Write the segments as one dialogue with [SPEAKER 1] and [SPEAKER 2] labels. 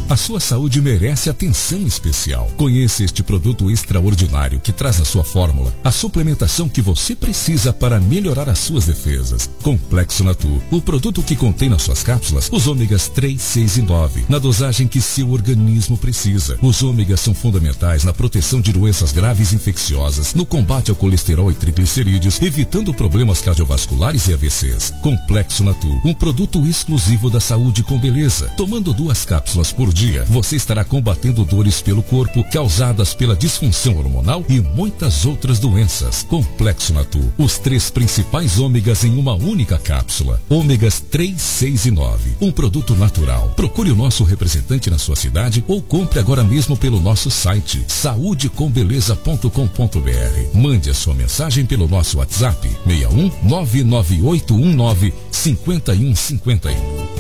[SPEAKER 1] A sua saúde merece atenção especial. Conheça este produto extraordinário que traz na sua fórmula a suplementação que você precisa para melhorar as suas defesas. Complexo Natur, o produto que contém nas suas cápsulas os ômegas 3, 6 e 9, na dosagem que seu organismo precisa. Os ômegas são fundamentais na proteção de doenças graves e infecciosas, no combate ao colesterol e triglicerídeos, evitando problemas cardiovasculares e AVCs. Complexo Natur, um produto exclusivo da saúde com beleza. Tomando 2 cápsulas por dia, você estará combatendo dores pelo corpo causadas pela disfunção hormonal e muitas outras doenças. Complexo Natur, os 3 principais ômegas em uma única cápsula. Ômegas 3, 6 e 9, um produto natural. Procure o nosso representante na sua cidade ou compre agora mesmo pelo nosso site saudecombeleza.com.br. Mande a sua mensagem pelo nosso WhatsApp 61 99819 5151.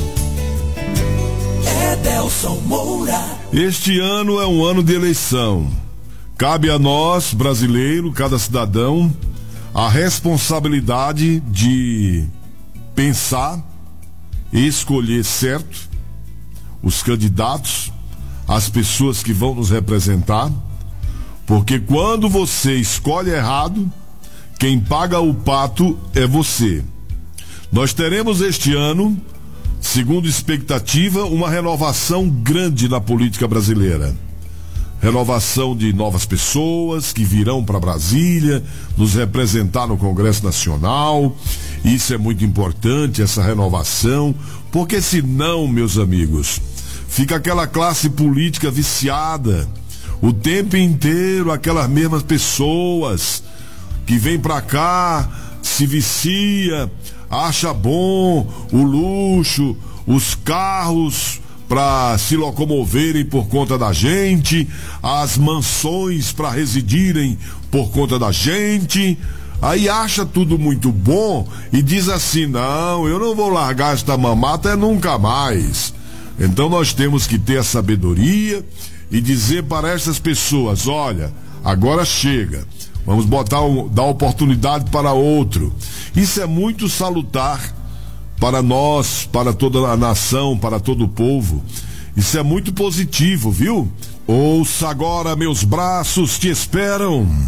[SPEAKER 2] Edelson Moura.
[SPEAKER 3] Este ano é um ano de eleição. Cabe a nós, brasileiro, cada cidadão, a responsabilidade de pensar e escolher certo os candidatos, as pessoas que vão nos representar, porque quando você escolhe errado, quem paga o pato é você. Nós teremos este ano, segundo expectativa, uma renovação grande na política brasileira. Renovação de novas pessoas que virão para Brasília nos representar no Congresso Nacional. Isso é muito importante, essa renovação, porque senão, meus amigos, fica aquela classe política viciada, o tempo inteiro aquelas mesmas pessoas que vêm para cá, se vicia, acha bom o luxo, os carros para se locomoverem por conta da gente, as mansões para residirem por conta da gente. Aí acha tudo muito bom e diz assim: não, eu não vou largar esta mamata nunca mais. Então nós temos que ter a sabedoria e dizer para essas pessoas: olha, agora chega, vamos dar oportunidade para outro. Isso é muito salutar para nós, para toda a nação, para todo o povo. Isso é muito positivo, viu? Ouça agora, meus braços te esperam.